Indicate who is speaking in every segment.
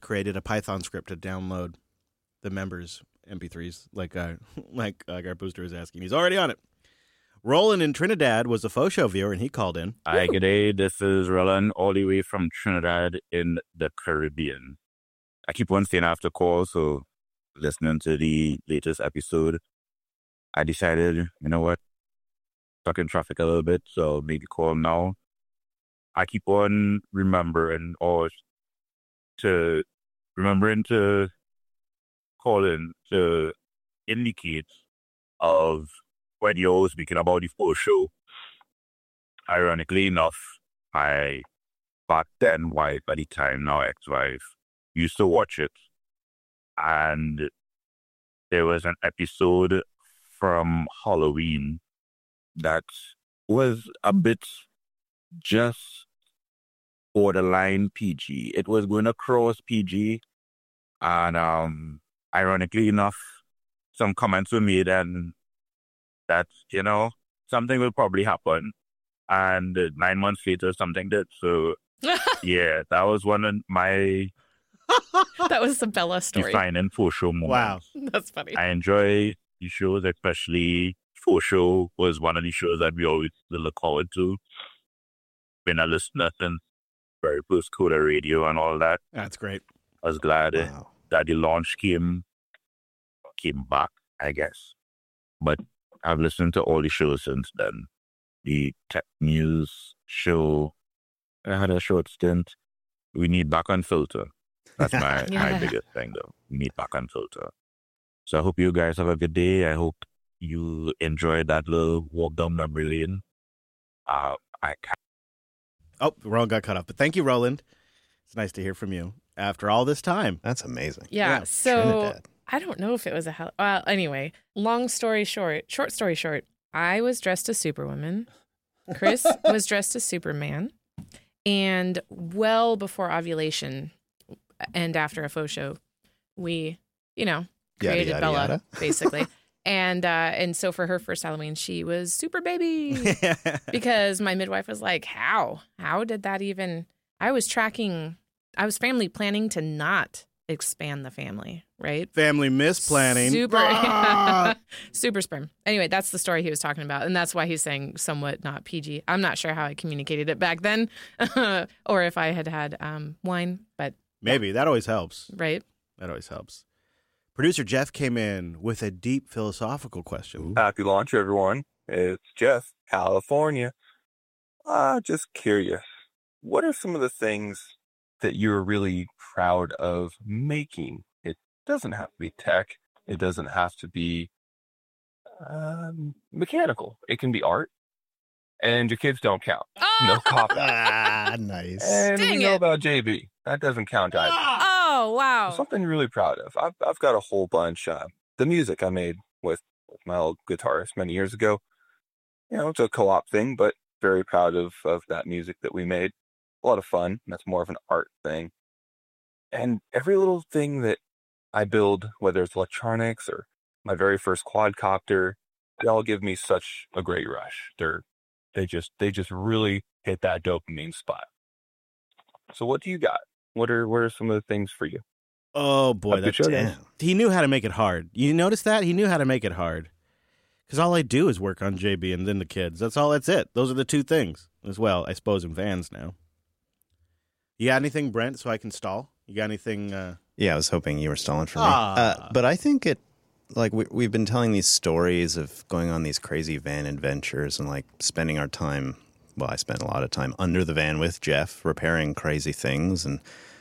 Speaker 1: created a Python script to download the members' MP3s, like our booster is asking. He's already on it. Roland in Trinidad was a faux show viewer, and he called in.
Speaker 2: Hi, good day. This is Roland, all the way from Trinidad in the Caribbean. I keep on saying I have to call, so listening to the latest episode, I decided, you know what, stuck in traffic a little bit, so maybe call now. I keep on remembering to call in to indicate of when you're speaking about the full show. Ironically enough, I, back then, wife, at the time now ex-wife, used to watch it. And there was an episode from Halloween that was a bit just borderline PG. It was going across PG. And ironically enough, some comments were made and that, something will probably happen. And 9 months later, something did. So, yeah, that was one of my
Speaker 3: that was the Bella story.
Speaker 2: defining full show moments.
Speaker 1: Wow.
Speaker 3: That's funny.
Speaker 2: I enjoy the shows, especially full show was one of the shows that we always look forward to. When I listened to very first Coda Radio and all that,
Speaker 1: That's great.
Speaker 2: I was glad
Speaker 4: Wow.
Speaker 2: that the launch came back, I guess. But I've listened to all the shows since then. The Tech News show, I had a short stint. We need back on filter. That's my
Speaker 3: Yeah.
Speaker 2: biggest thing, though. We need back on filter. So I hope you guys have a good day. I hope you enjoyed that little walk down memory lane. I can't.
Speaker 1: Oh, Roland got cut off. But thank you, Roland. It's nice to hear from you after all this time.
Speaker 4: That's amazing.
Speaker 3: Yeah.
Speaker 1: Yeah,
Speaker 3: So
Speaker 4: Trinidad.
Speaker 3: I don't know if it was anyway, short story short, I was dressed as Superwoman. Chris was dressed as Superman. And well before ovulation and after a faux show, we, created
Speaker 4: yada,
Speaker 3: Bella,
Speaker 4: yada.
Speaker 3: basically. And so for her first Halloween, she was Super Baby. Because my midwife was like, how did that even, I was family planning to not expand the family, right?
Speaker 1: Family misplanning.
Speaker 3: Super,
Speaker 1: Ah!
Speaker 3: super sperm. Anyway, that's the story he was talking about. And that's why he's saying somewhat not PG. I'm not sure how I communicated it back then or if I had wine, but
Speaker 1: Maybe. That always helps.
Speaker 3: right.
Speaker 1: That always helps. Producer Jeff came in with a deep philosophical question.
Speaker 5: Happy launch, everyone. It's Jeff, California. Just curious, what are some of the things that you're really proud of making? It doesn't have to be tech. It doesn't have to be mechanical. It can be art. And your kids don't count. No cop out.
Speaker 4: Nice.
Speaker 5: And
Speaker 3: Dang
Speaker 5: we know
Speaker 3: it.
Speaker 5: about JB. That doesn't count either.
Speaker 3: Oh, wow.
Speaker 5: Something you're really proud of. I've got a whole bunch. The music I made with my old guitarist many years ago. It's a co-op thing, but very proud of that music that we made. A lot of fun. That's more of an art thing. And every little thing that I build, whether it's electronics or my very first quadcopter, they all give me such a great rush. They just really hit that dopamine spot. So what do you got? What are some of the things for you?
Speaker 1: Oh, boy.
Speaker 5: Have a good show, guys.
Speaker 4: Damn.
Speaker 1: He knew how to make it hard. You notice that? He knew how to make it hard. Because all I do is work on JB and then the kids. That's it. Those are the two things. As well, I suppose, in Vans now. You got anything, Brent, so I can stall? You got anything?
Speaker 4: Yeah, I was hoping you were stalling for me.
Speaker 1: Ah.
Speaker 4: But I think we've been telling these stories of going on these crazy van adventures and spending our time. Well, I spent a lot of time under the van with Jeff repairing crazy things. And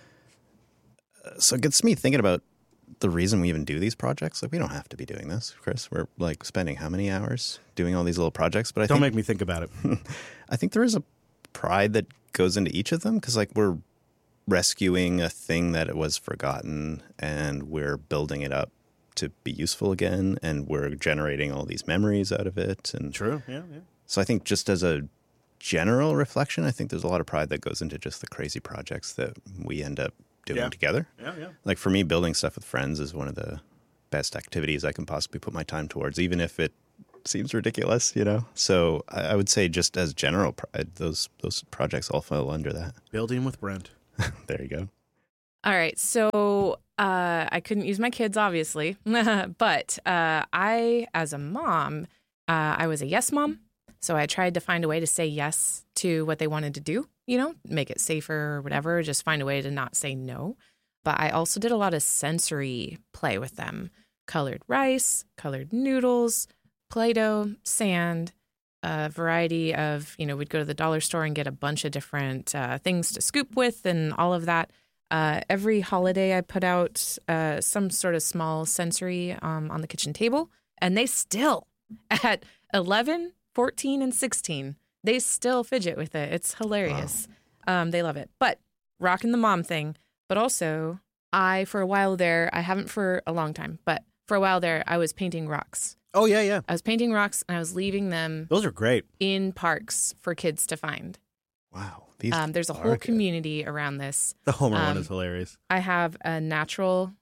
Speaker 4: so it gets me thinking about the reason we even do these projects. We don't have to be doing this, Chris. We're spending how many hours doing all these little projects? But
Speaker 1: Don't make me think about it.
Speaker 4: I think there is a pride that goes into each of them because we're rescuing a thing that it was forgotten and we're building it up to be useful again and we're generating all these memories out of it. And
Speaker 1: True. Yeah.
Speaker 4: so I think just as a general reflection, I think there's a lot of pride that goes into just the crazy projects that we end up doing together.
Speaker 1: Yeah.
Speaker 4: For me, building stuff with friends is one of the best activities I can possibly put my time towards, even if it seems ridiculous, So I would say just as general pride, those projects all fall under that.
Speaker 1: Building with Brent.
Speaker 4: There you go.
Speaker 3: All right. So I couldn't use my kids, obviously. But I, as a mom, I was a yes mom. So I tried to find a way to say yes to what they wanted to do, make it safer or whatever, just find a way to not say no. But I also did a lot of sensory play with them. Colored rice, colored noodles, Play-Doh, sand, a variety of, we'd go to the dollar store and get a bunch of different things to scoop with and all of that. Every holiday I put out some sort of small sensory on the kitchen table. And they still, at 11, 14, and 16, they still fidget with it. It's hilarious. Wow. They love it. But rocking the mom thing. But also, for a while there, I haven't for a long time, but for a while there, I was painting rocks.
Speaker 1: Oh, yeah.
Speaker 3: I was painting rocks, and I was leaving them.
Speaker 1: Those are great.
Speaker 3: In parks for kids to find.
Speaker 4: Wow.
Speaker 3: There's a whole community around this.
Speaker 1: The Homer one is hilarious.
Speaker 3: I have a natural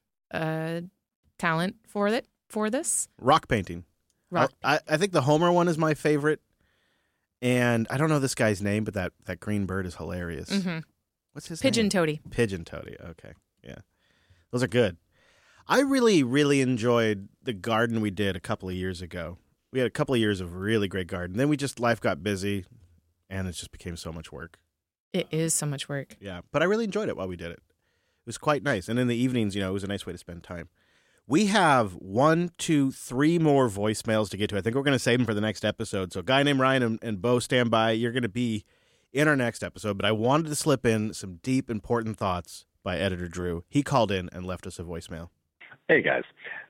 Speaker 3: talent for this.
Speaker 1: Rock painting. I think the Homer one is my favorite. And I don't know this guy's name, but that green bird is hilarious.
Speaker 3: Mm-hmm.
Speaker 1: What's his
Speaker 3: Pigeon
Speaker 1: name?
Speaker 3: Toady.
Speaker 1: Pigeon Toady. Okay. Yeah. Those are good. I really, really enjoyed the garden we did a couple of years ago. We had a couple of years of really great garden. Then life got busy, and it just became so much work.
Speaker 3: It is so much work.
Speaker 1: Yeah. But I really enjoyed it while we did it. It was quite nice. And in the evenings, it was a nice way to spend time. We have 1, 2, 3 more voicemails to get to. I think we're going to save them for the next episode. So a guy named Ryan and Bo, stand by. You're going to be in our next episode. But I wanted to slip in some deep, important thoughts by Editor Drew. He called in and left us a voicemail.
Speaker 6: Hey, guys.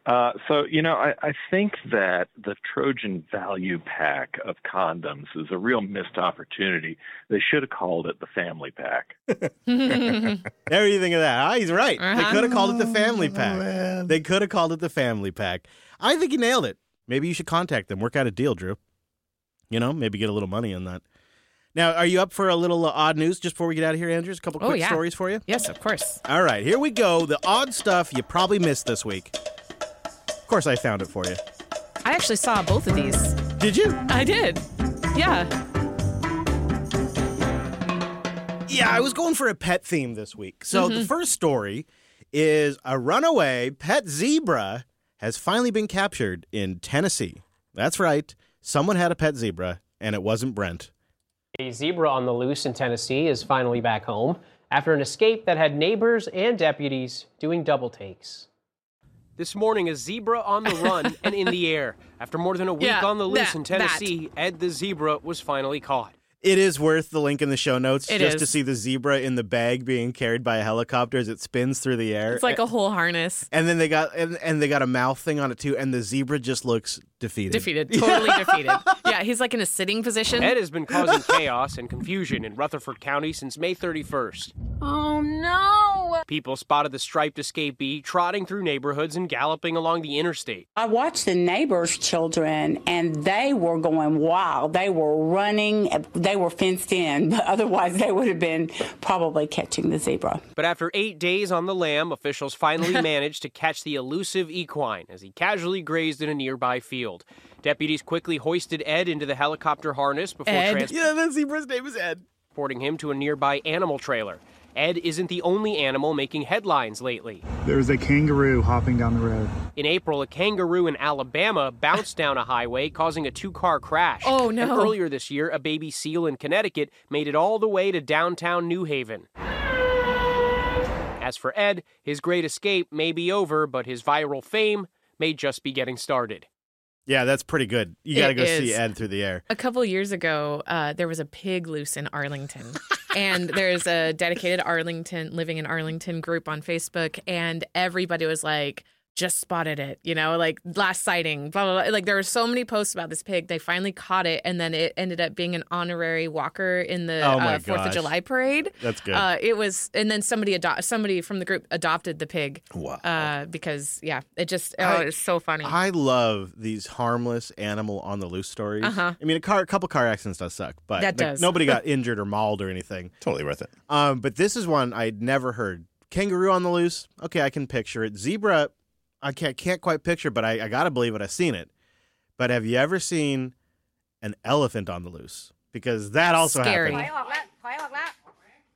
Speaker 6: I think that the Trojan Value Pack of condoms is a real missed opportunity. They should have called it the Family Pack.
Speaker 1: There you think of that. He's right. They could have called it the Family Pack. They could have called it the Family Pack. I think he nailed it. Maybe you should contact them. Work out a deal, Drew. Maybe get a little money on that. Now, are you up for a little odd news just before we get out of here, Andrews? A couple quick stories for you?
Speaker 3: Yes, of course.
Speaker 1: All right, here we go. The odd stuff you probably missed this week. Of course, I found it for you.
Speaker 3: I actually saw both of these.
Speaker 1: Did you?
Speaker 3: I did. Yeah.
Speaker 1: Yeah, I was going for a pet theme this week. So the first story is a runaway pet zebra has finally been captured in Tennessee. That's right. Someone had a pet zebra, and it wasn't Brent.
Speaker 7: A zebra on the loose in Tennessee is finally back home after an escape that had neighbors and deputies doing double takes.
Speaker 8: This morning, a zebra on the run and in the air. After more than a week on the loose in Tennessee, Ed the zebra was finally caught.
Speaker 1: It is worth the link in the show notes
Speaker 3: just
Speaker 1: to see the zebra in the bag being carried by a helicopter as it spins through the air.
Speaker 3: It's like a whole harness.
Speaker 1: And then they got a mouth thing on it too, and the zebra just looks defeated.
Speaker 3: Totally defeated. Yeah, he's like in a sitting position.
Speaker 8: Ed has been causing chaos and confusion in Rutherford County since May 31st.
Speaker 9: Oh no!
Speaker 8: People spotted the striped escapee trotting through neighborhoods and galloping along the interstate.
Speaker 10: I watched the neighbors' children, and they were going wild. They were running. They were fenced in, but otherwise they would have been probably catching the zebra.
Speaker 8: But after 8 days on the lam, officials finally managed to catch the elusive equine as he casually grazed in a nearby field. Deputies quickly hoisted Ed into the helicopter harness before
Speaker 1: the zebra's name is Ed.
Speaker 8: Transporting him to a nearby animal trailer. Ed isn't the only animal making headlines lately.
Speaker 11: There's a kangaroo hopping down the road.
Speaker 8: In April, a kangaroo in Alabama bounced down a highway, causing a 2-car crash.
Speaker 3: Oh, no.
Speaker 8: And earlier this year, a baby seal in Connecticut made it all the way to downtown New Haven. As for Ed, his great escape may be over, but his viral fame may just be getting started.
Speaker 1: Yeah, that's pretty good. You got to go see Ed through the air.
Speaker 3: A couple years ago, there was a pig loose in Arlington. And there's a dedicated living in Arlington group on Facebook. And everybody was like, just spotted it, like last sighting, blah, blah, blah. Like there were so many posts about this pig. They finally caught it. And then it ended up being an honorary walker in the 4th of July parade.
Speaker 1: That's good.
Speaker 3: It was, and then somebody from the group adopted the pig.
Speaker 1: Wow.
Speaker 3: Because, it's so funny.
Speaker 1: I love these harmless animal on the loose stories.
Speaker 3: Uh-huh.
Speaker 1: I mean, a couple car accidents does suck, but
Speaker 3: that does.
Speaker 1: Nobody got injured or mauled or anything.
Speaker 4: Totally worth it.
Speaker 1: But this is one I'd never heard. Kangaroo on the loose. Okay, I can picture it. Zebra, I can't quite picture, but I got to believe it. I've seen it. But have you ever seen an elephant on the loose? Because that also
Speaker 3: Scary.
Speaker 1: happened.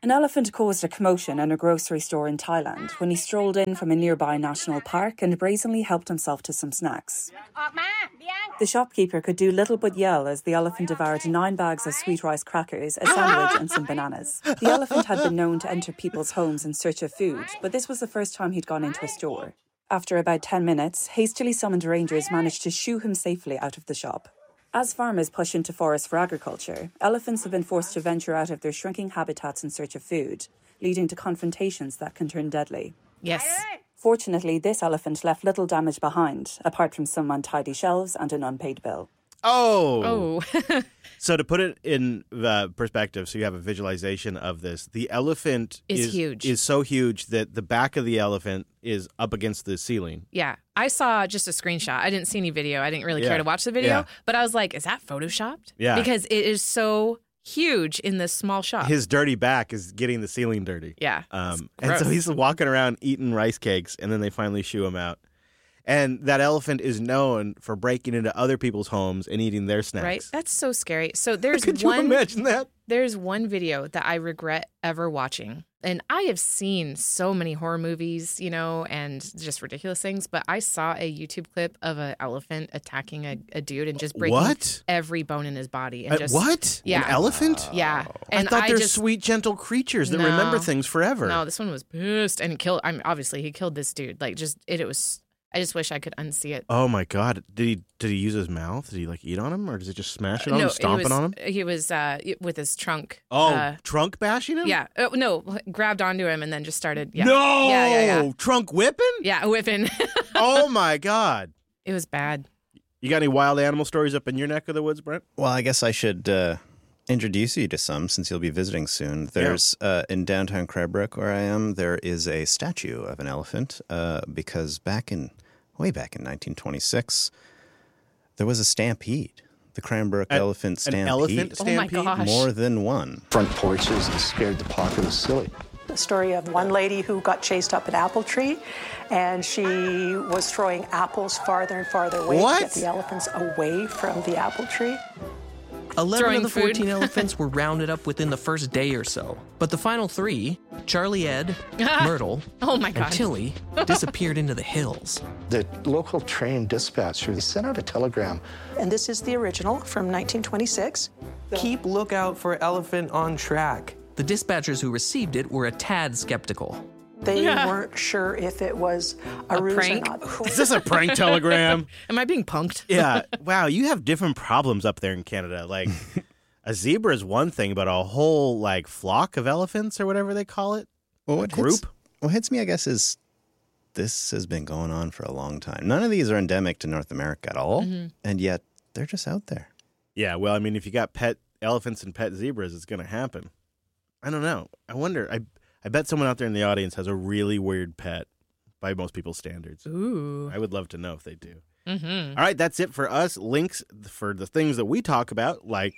Speaker 12: An elephant caused a commotion in a grocery store in Thailand when he strolled in from a nearby national park and brazenly helped himself to some snacks. The shopkeeper could do little but yell as the elephant devoured 9 bags of sweet rice crackers, a sandwich and some bananas. The elephant had been known to enter people's homes in search of food, but this was the first time he'd gone into a store. After about 10 minutes, hastily summoned rangers managed to shoo him safely out of the shop. As farmers push into forests for agriculture, elephants have been forced to venture out of their shrinking habitats in search of food, leading to confrontations that can turn deadly.
Speaker 3: Yes.
Speaker 12: Fortunately, this elephant left little damage behind, apart from some untidy shelves and an unpaid bill.
Speaker 1: Oh. So to put it in perspective, so you have a visualization of this, the elephant
Speaker 3: is huge.
Speaker 1: Is so huge that the back of the elephant is up against the ceiling.
Speaker 3: Yeah. I saw just a screenshot. I didn't see any video. I didn't really care to watch the video. But I was like, is that photoshopped?
Speaker 1: Yeah.
Speaker 3: Because it is so huge in this small shop.
Speaker 1: His dirty back is getting the ceiling dirty.
Speaker 3: Yeah.
Speaker 1: And so he's walking around eating rice cakes, and then they finally shoo him out. And that elephant is known for breaking into other people's homes and eating their snacks.
Speaker 3: Right? That's so scary. So there's
Speaker 1: Could you imagine that?
Speaker 3: There's one video that I regret ever watching. And I have seen so many horror movies, and just ridiculous things. But I saw a YouTube clip of an elephant attacking a dude and just breaking every bone in his body. And
Speaker 1: What?
Speaker 3: Yeah.
Speaker 1: An elephant?
Speaker 3: Yeah.
Speaker 1: And I thought they're sweet, gentle creatures that remember things forever.
Speaker 3: No, this one was pissed. And obviously he killed this dude. I just wish I could unsee it.
Speaker 1: Oh my God! Did he use his mouth? Did he eat on him, or does it just smash it on him, stomping on him?
Speaker 3: He was with his trunk.
Speaker 1: Trunk bashing him?
Speaker 3: Yeah. Grabbed onto him and then just started. Yeah.
Speaker 1: No.
Speaker 3: Yeah.
Speaker 1: Trunk whipping?
Speaker 3: Yeah, whipping.
Speaker 1: Oh my God!
Speaker 3: It was bad.
Speaker 1: You got any wild animal stories up in your neck of the woods, Brent?
Speaker 4: Well, I guess I should introduce you to some since you'll be visiting soon. There's in downtown Cranbrook, where I am, there is a statue of an elephant because way back in 1926, there was a stampede. The Cranbrook elephant stampede.
Speaker 1: An elephant stampede?
Speaker 3: Oh my gosh.
Speaker 4: More than one.
Speaker 13: Front porches and scared the populace silly.
Speaker 14: The story of one lady who got chased up an apple tree, and she was throwing apples farther and farther away to get the elephants away from the apple tree.
Speaker 15: 11 of the 14 elephants were rounded up within the first day or so. But the final 3, Charlie Ed, Myrtle, and Tilly, disappeared into the hills.
Speaker 13: The local train dispatcher sent out a telegram.
Speaker 14: And this is the original from 1926.
Speaker 15: Keep lookout for elephant on track. The dispatchers who received it were a tad skeptical.
Speaker 14: They weren't sure if it was a ruse
Speaker 3: prank?
Speaker 14: or not.
Speaker 1: Is this a prank telegram?
Speaker 3: Am I being punked?
Speaker 1: Yeah. Wow, you have different problems up there in Canada. Like, a zebra is one thing, but a whole, flock of elephants or whatever they call it?
Speaker 4: Well,
Speaker 1: what
Speaker 4: hits me, I guess, is this has been going on for a long time. None of these are endemic to North America at all, and yet they're just out there.
Speaker 1: Yeah, well, I mean, if you got pet elephants and pet zebras, it's going to happen. I don't know. I wonder. I bet someone out there in the audience has a really weird pet by most people's standards.
Speaker 3: Ooh.
Speaker 1: I would love to know if they do.
Speaker 3: Mm-hmm.
Speaker 1: All right, that's it for us. Links for the things that we talk about, like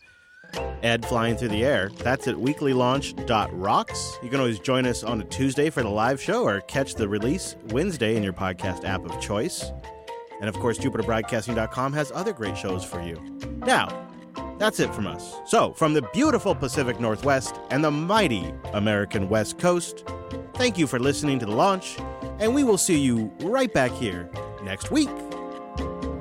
Speaker 1: Ed flying through the air, that's at weeklylaunch.rocks. You can always join us on a Tuesday for the live show or catch the release Wednesday in your podcast app of choice. And of course, JupiterBroadcasting.com has other great shows for you. Now, that's it from us. So, from the beautiful Pacific Northwest and the mighty American West Coast, thank you for listening to The Launch, and we will see you right back here next week.